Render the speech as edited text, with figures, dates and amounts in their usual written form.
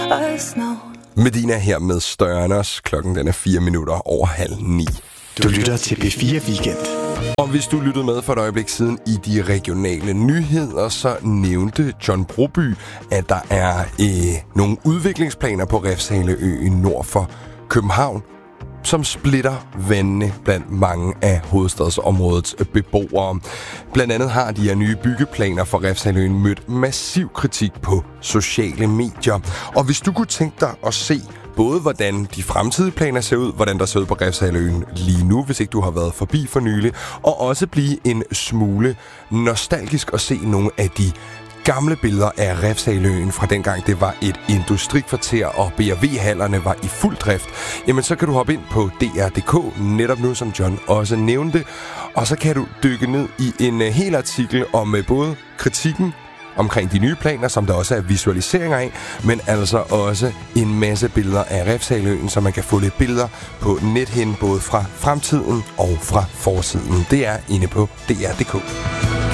us know. Medina her med Størners. Klokken den er 8:04. Du lytter til P4 Weekend. Og hvis du lyttede med for et øjeblik siden i de regionale nyheder, så nævnte John Broby, at der er nogle udviklingsplaner på Refshaleøen nord for København, som splitter vandene blandt mange af hovedstadsområdets beboere. Blandt andet har de her nye byggeplaner for Refshaleøen mødt massiv kritik på sociale medier. Og hvis du kunne tænke dig at se både hvordan de fremtidige planer ser ud, hvordan der ser ud på Refshaleøen lige nu, hvis ikke du har været forbi for nylig, og også blive en smule nostalgisk og se nogle af de gamle billeder af Refshaleøen fra dengang det var et industrikvarter, og B&W-hallerne var i fuld drift, jamen så kan du hoppe ind på DR.dk netop nu, som John også nævnte, og så kan du dykke ned i en hel artikel om både kritikken omkring de nye planer, som der også er visualiseringer af, men altså også en masse billeder af Refshaleøen, så man kan få lidt billeder på nethen både fra fremtiden og fra fortiden. Det er inde på DR.dk.